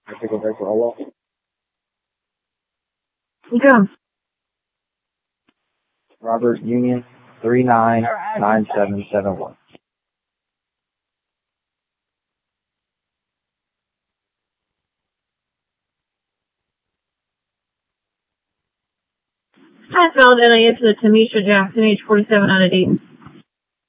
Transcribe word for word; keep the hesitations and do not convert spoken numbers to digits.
I have to go back to all of Yeah. Robert Union, three nine nine seven seven one. Hi, valid N I A to the Tamisha Jackson, age forty-seven, out of Dayton.